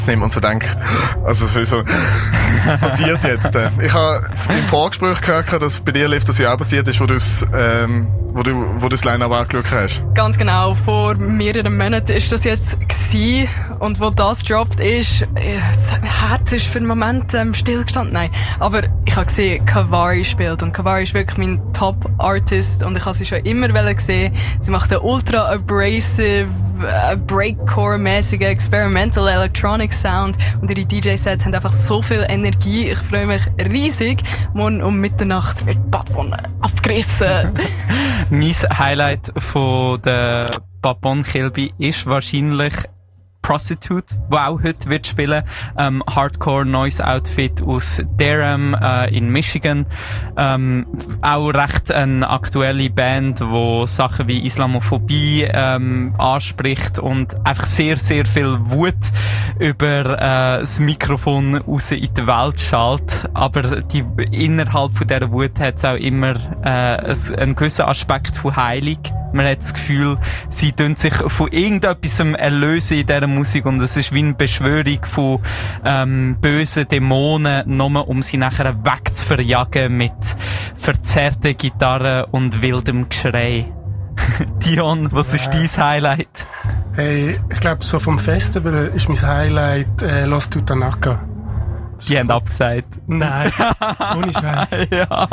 nehme und so denke, also so, was passiert jetzt? Ich habe im Vorgespräch gehört, dass bei dir lief das ja auch passiert ist, wo du das Line-Up angeschaut hast. Ganz genau, vor mehreren Monaten ist das jetzt gewesen. Und wo das gedroppt ist, das Herz ist für einen Moment stillgestanden. Nein, aber ich habe gesehen, Kavari spielt. Und Kavari ist wirklich mein Top-Artist. Und ich habe sie schon immer gesehen. Sie macht einen ultra abrasive, Breakcore-mäßigen Experimental Electronic Sound. Und ihre DJ-Sets haben einfach so viel Energie. Ich freue mich riesig. Morgen um Mitternacht wird Bad Bonn abgerissen. Mein Highlight von der Bad Bonn Kilby ist wahrscheinlich Prostitute, wo auch heute wird spielen. Hardcore Noise Outfit aus Durham in Michigan. Auch recht eine aktuelle Band, wo Sachen wie Islamophobie anspricht und einfach sehr, sehr viel Wut über das Mikrofon raus in die Welt schallt. Aber innerhalb von dieser Wut hat es auch immer einen gewissen Aspekt von Heilung. Man hat das Gefühl, sie tun sich von irgendetwas erlösen in dieser Musik und es ist wie eine Beschwörung von bösen Dämonen, nur um sie nachher wegzuverjagen mit verzerrten Gitarren und wildem Geschrei. Dion, was ist dein Highlight? Hey, ich glaube, so vom Festival ist mein Highlight Los Tutanaka. Die haben abgesagt. Nein, ohne Scheiß. Ja.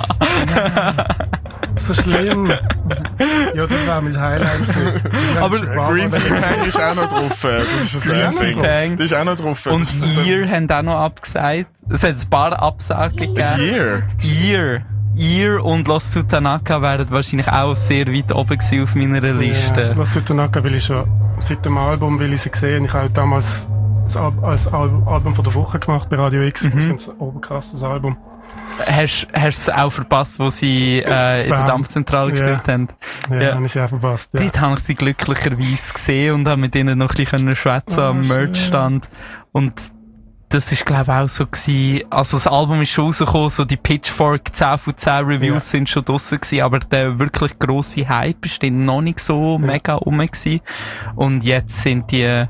So schlimm. Ja, das war mein Highlight. Aber Green Tea Pang ist auch noch drauf. Das ist ein Ding. Das ist auch noch drauf. Und Year haben auch noch abgesagt. Es hat ein paar Absagen gegeben. Year und Los Tutanaka wären wahrscheinlich auch sehr weit oben gewesen auf meiner Liste. Ja, Los Tutanaka will ich schon seit dem Album will ich sie sehen. Ich habe damals als Album von der Woche gemacht bei Radio X. Ich finde es ein oberkrasses Album. Hast du es auch verpasst, wo sie in der Dampfzentrale gespielt haben? Ja, habe ich sie auch verpasst. Ja. Dort habe ich sie glücklicherweise gesehen und habe mit ihnen noch ein bisschen schwätzen am Merchstand. Und das ist, glaube ich, auch so gewesen. Also das Album ist schon rausgekommen, so die Pitchfork 10 von 10 Reviews sind schon draussen gewesen, aber der wirklich grosse Hype ist dann noch nicht so mega rum gewesen. Und jetzt sind die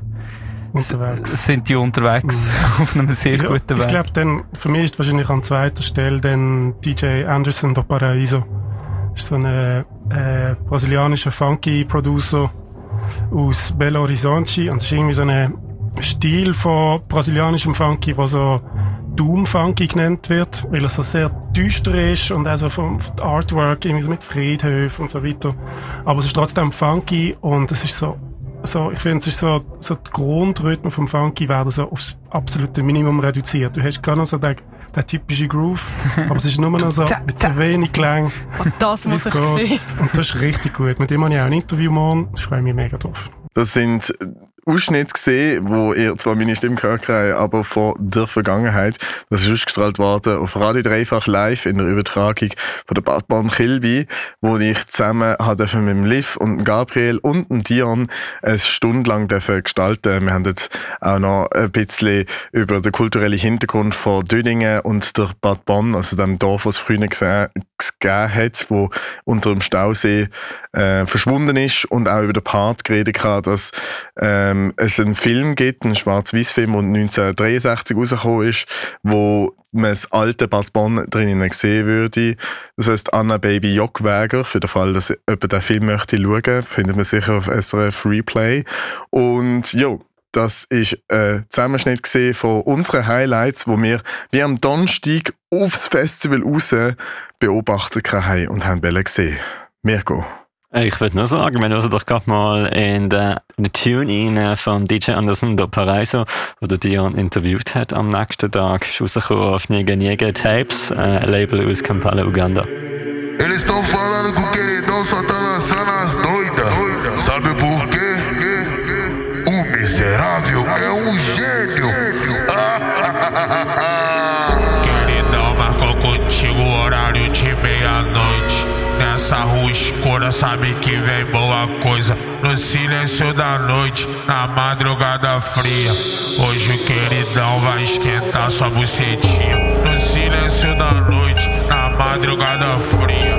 unterwegs auf einem sehr guten Weg. Ich glaube, dann für mich ist wahrscheinlich an zweiter Stelle dann DJ Anderson do Paraíso. Das ist so ein brasilianischer Funky-Producer aus Belo Horizonte. Und es ist irgendwie so ein Stil von brasilianischem Funky, der so Doom Funky genannt wird, weil er so sehr düster ist und also vom Artwork irgendwie so mit Friedhöfen und so weiter. Aber es ist trotzdem funky und es ist so ich finde, es ist so die Grundrhythmen vom Funky werden so aufs absolute Minimum reduziert. Du hast gar noch so den typischen Groove, aber es ist nur noch so mit so wenig Klang. Und das muss ich sehen. Und das ist richtig gut. Mit dem habe ich auch ein Interview morgen. Ich freue mich mega drauf. Das sind Ausschnitte gesehen, wo ihr zwar meine Stimme gehört habt, aber von der Vergangenheit. Das ist ausgestrahlt worden auf Radio Dreifach live in der Übertragung von der Bad Bonn Kilby, wo ich zusammen mit dem Liv und dem Gabriel und dem Dion eine Stunde lang gestalten. Wir haben dort auch noch ein bisschen über den kulturellen Hintergrund von Dödingen und der Bad Bonn, also dem Dorf, was es früher gegeben hat, wo unter dem Stausee verschwunden ist, und auch über den Part geredet hat, dass es einen Film gibt, einen Schwarz-Weiß-Film, der 1963 rausgekommen ist, wo man das alte Bad Bonn drinnen sehen würde. Das heisst Anna Baby Jockwager, für den Fall, dass jemand den Film möchte schauen, findet man sicher auf SRF Replay. Und jo, das ist ein Zusammenschnitt gesehen von unseren Highlights, wo wir wie am Donnerstag aufs Festival raus beobachtet haben und haben gesehen. Mirko. Ich würde nur sagen, wir hören doch gerade mal in der Tune-In von DJ Anderson do Paraíso, wo der Dion interviewt hat am nächsten Tag. Ist rausgekommen auf Niga Niga Tapes, ein Label aus Kampala, Uganda. Eles estão falando que o queridão só tá lançando as doidas. Sabe por quê? O miserável é gênio. Queridão marcou contigo o horário de meia-noite. Nessa rua escura sabe que vem boa coisa. No silêncio da noite, na madrugada fria. Hoje o queridão vai esquentar sua bucetinha. No silêncio da noite, na madrugada fria.